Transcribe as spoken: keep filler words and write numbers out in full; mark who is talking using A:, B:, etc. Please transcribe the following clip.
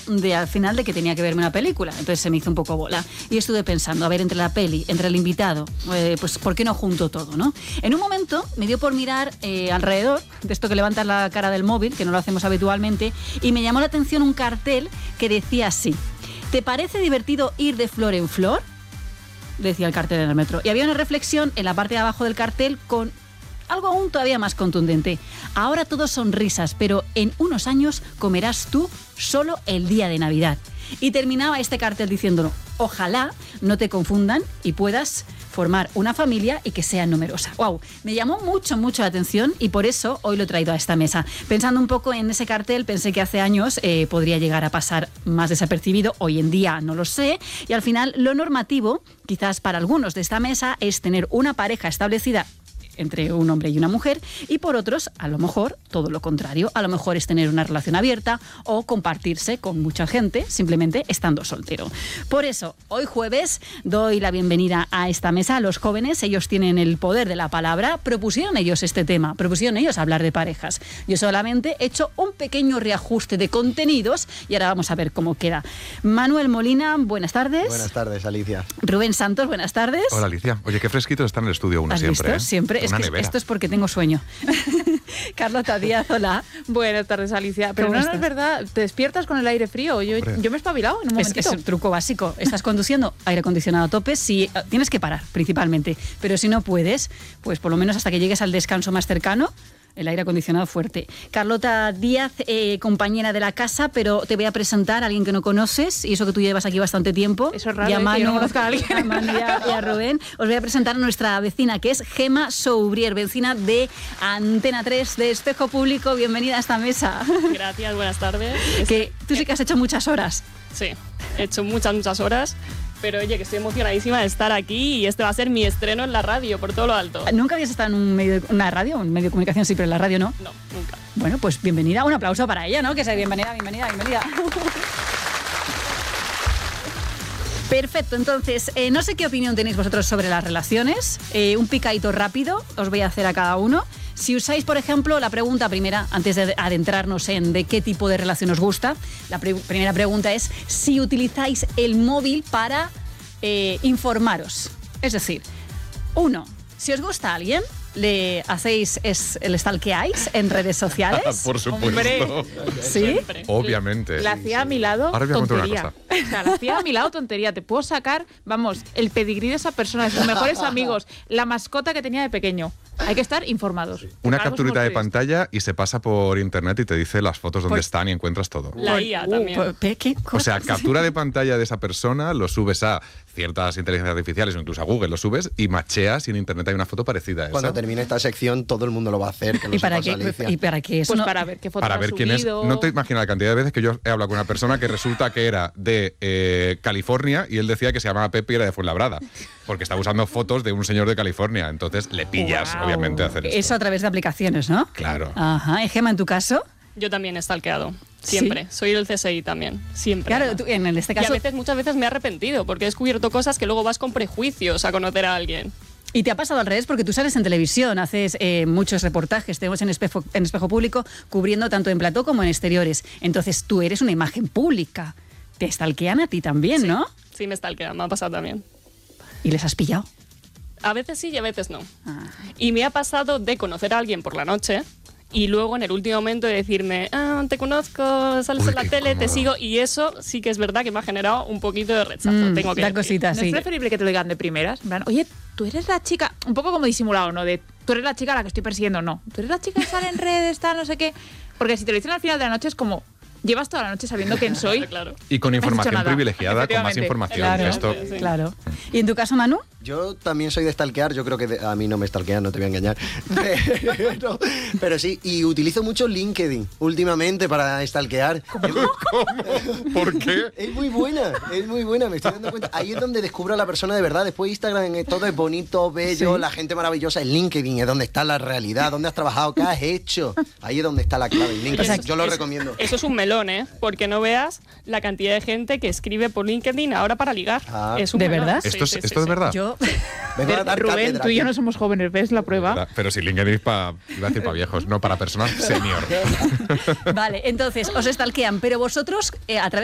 A: de al final de que tenía que verme una película. Entonces se me hizo un poco bola. Y estuve pensando, a ver, entre la peli, entre el invitado, eh, pues ¿por qué no junto todo, no? En un momento me dio por mirar eh, alrededor, de esto que levantas la cara del móvil, que no lo hacemos habitualmente, y me llamó la atención un cartel que decía así: ¿te parece divertido ir de flor en flor? Decía el cartel en el metro. Y había una reflexión en la parte de abajo del cartel con algo aún todavía más contundente. Ahora todo son risas, pero en unos años comerás tú solo el día de Navidad. Y terminaba este cartel diciéndolo: ojalá no te confundan y puedas formar una familia y que sea numerosa. ¡Wow! Me llamó mucho, mucho la atención y por eso hoy lo he traído a esta mesa. Pensando un poco en ese cartel, pensé que hace años eh, podría llegar a pasar más desapercibido. Hoy en día no lo sé. Y al final, lo normativo, quizás para algunos de esta mesa, es tener una pareja establecida entre un hombre y una mujer, y por otros, a lo mejor, todo lo contrario. A lo mejor es tener una relación abierta o compartirse con mucha gente, simplemente estando soltero. Por eso, hoy jueves, doy la bienvenida a esta mesa a los jóvenes. Ellos tienen el poder de la palabra. Propusieron ellos este tema, propusieron ellos hablar de parejas. Yo solamente he hecho un pequeño reajuste de contenidos y ahora vamos a ver cómo queda. Manuel Molina, buenas tardes.
B: Buenas tardes, Alicia.
A: Rubén Santos, buenas tardes.
C: Hola, Alicia. Oye, qué fresquito está en el estudio uno.
A: ¿Has
C: siempre.
A: visto?
C: ¿eh?
A: Siempre. Es
C: Una
A: que
C: nevera.
A: esto es porque tengo sueño. Carlota Díaz, hola.
D: Buenas tardes, Alicia. Pero no, no es verdad, te despiertas con el aire frío. Yo, yo me he espabilado en un
A: Es,
D: momentito.
A: es el truco básico. Estás conduciendo, aire acondicionado a tope. Si tienes que parar, principalmente. Pero si no puedes, pues por lo menos hasta que llegues al descanso más cercano, el aire acondicionado fuerte. Carlota Díaz, eh, compañera de la casa, pero te voy a presentar a alguien que no conoces, y eso que tú llevas aquí bastante tiempo.
D: Eso es raro,
A: y a
D: ¿eh?
A: Manu,
D: que yo no conozca a alguien.
A: a Manu y, a, y a Rubén. Os voy a presentar a nuestra vecina, que es Gemma Soubrier, vecina de Antena tres, de Espejo Público. Bienvenida a esta mesa.
E: Gracias, buenas tardes.
A: Que tú sí que has hecho muchas horas.
E: Sí, he hecho muchas, muchas horas. Pero oye, que estoy emocionadísima de estar aquí y este va a ser mi estreno en la radio, por todo lo alto.
A: ¿Nunca habías estado en un medio, una radio, un medio de comunicación? Sí, pero en la radio no.
E: No, nunca.
A: Bueno, pues bienvenida. Un aplauso para ella, ¿no? Que sea bienvenida, bienvenida, bienvenida. Perfecto, entonces, eh, no sé qué opinión tenéis vosotros sobre las relaciones. Eh, un picadito rápido os voy a hacer a cada uno. Si usáis, por ejemplo, la pregunta primera, antes de adentrarnos en de qué tipo de relación os gusta, la pre- primera pregunta es si utilizáis el móvil para eh, informaros. Es decir, uno, si os gusta a alguien, ¿le hacéis, es, el stalkeáis en redes sociales?
C: Por supuesto.
D: Hombre.
A: ¿Sí?
E: Siempre.
C: Obviamente.
D: La hacía a mi lado,
C: Ahora voy a contar una
D: tontería. O sea, la hacía a mi lado, tontería. Te puedo sacar, vamos, el pedigrí de esa persona, de sus mejores amigos, la mascota que tenía de pequeño. Hay que estar informados.
C: Una
D: Algo
C: capturita de
D: somos
C: pantalla y se pasa por internet y te dice las fotos donde
A: Pues-
C: están y encuentras todo.
E: La I A también.
A: Pues, ¿qué
C: O sea,
A: cosas?
C: captura de pantalla de esa persona, lo subes a ciertas inteligencias artificiales o incluso a Google, lo subes y macheas y en internet hay una foto parecida a esa.
B: Cuando termine esta sección, todo el mundo lo va a hacer. Que lo
A: ¿Y para,
B: sepas,
A: qué,
B: Alicia.
A: ¿Y para qué eso?
D: Pues
A: no-
D: para ver qué fotos
C: Para
D: ha
C: ver quién es.
D: subido.
C: No te imaginas la cantidad de veces que yo he hablado con una persona que resulta que era de eh, California y él decía que se llamaba Pepe y era de Fuenlabrada. Porque estaba usando fotos de un señor de California. Entonces le pillas,
D: Guau.
C: obviamente, a hacer esto.
A: Eso a través de aplicaciones, ¿no?
C: Claro.
A: Ajá. ¿Y Gemma, en tu caso?
E: Yo también he stalkeado. Siempre. Soy del C S I también. Siempre.
A: Claro, tú, en este
E: Y a
A: caso...
E: veces, muchas veces me he arrepentido porque he descubierto cosas que luego vas con prejuicios a conocer a alguien.
A: Y te ha pasado al revés porque tú sales en televisión, haces eh, muchos reportajes, tenemos en espejo, en espejo Público cubriendo tanto en plató como en exteriores. Entonces tú eres una imagen pública. Te stalkean a ti también,
E: Sí.
A: ¿no?
E: Sí, me stalkean, me ha pasado también.
A: ¿Y les has pillado?
E: A veces sí y a veces no.
A: Ah.
E: Y me ha pasado de conocer a alguien por la noche y luego en el último momento de decirme, ah, te conozco, sales
C: Uy,
E: en la
C: qué
E: tele, te
C: incómodo.
E: sigo. Y eso sí que es verdad que me ha generado un poquito de rechazo.
A: Mm,
E: tengo que
A: da
E: decir.
A: cosita,
D: ¿No
A: sí.
D: es preferible que te lo digan de primeras? En plan, oye, tú eres la chica, un poco como disimulado, ¿no? De tú eres la chica a la que estoy persiguiendo, no. Tú eres la chica que sale en redes, tal, no sé qué. Porque si te lo dicen al final de la noche es como, llevas toda la noche sabiendo quién soy.
E: Claro.
C: Y con
D: No has dicho
C: información
D: nada.
C: privilegiada, con más
D: Efectivamente.
C: información.
A: Claro,
C: Esto,
E: Sí.
A: claro. ¿Y en tu caso, Manu?
B: Yo también soy de stalkear, yo creo que de- a mí no me stalkean, no te voy a engañar. Pero, pero sí, y utilizo mucho LinkedIn últimamente para stalkear.
C: ¿Por qué?
B: Es muy buena, es muy buena, me estoy dando cuenta. Ahí es donde descubro a la persona de verdad. Después Instagram es todo es bonito, bello,
A: Sí.
B: la gente maravillosa. En LinkedIn es donde está la realidad, donde has trabajado, qué has hecho. Ahí es donde está la clave, en LinkedIn.
A: O sea,
B: yo lo
E: Es-
B: recomiendo.
E: Eso es un melón, ¿eh? Porque no veas la cantidad de gente que escribe por LinkedIn ahora para ligar.
B: Ah.
E: Es un
A: ¿De
E: melón.
A: verdad?
E: Sí,
C: ¿Esto, es,
E: sí,
C: ¿esto
E: sí,
C: es
E: sí.
C: verdad?
A: Yo...
B: Vengo a dar
D: Rubén,
B: cátedra
D: tú y yo
B: aquí.
D: no somos jóvenes, ¿ves la prueba?
C: Pero si LinkedIn es para, iba a decir para viejos, no para personas senior.
A: Vale, entonces os stalkean, pero vosotros eh, a través